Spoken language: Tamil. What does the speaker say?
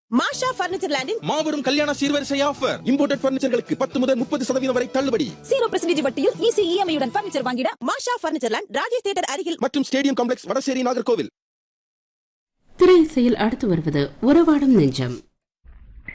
மாஷா பர்னிச்சர் லேண்டில் மாபெரும் கல்யாண சீர்வரிசை ஆஃபர். இம்போர்ட்டட் பர்னிச்சர்களுக்கு 10 முதல் 30% வரை தள்ளுபடி. 0% வட்டியில் ஈஸி இஎம்ஐயுடன் பர்னிச்சர் வாங்கிட மாஷா பர்னிச்சர் லேண்ட், ராஜேஷ் தியேட்டர் அருகில் மற்றும் ஸ்டேடியம் காம்ப்ளெக்ஸ், வடசேரி, நாகர்கோவில். திரை இசையில் அடுத்து வருவது உறவாடும் நெஞ்சம்.